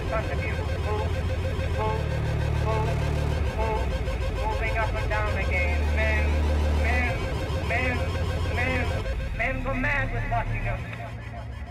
front of you. Move, move, move, move, moving up and down again. Men go mad with watching them.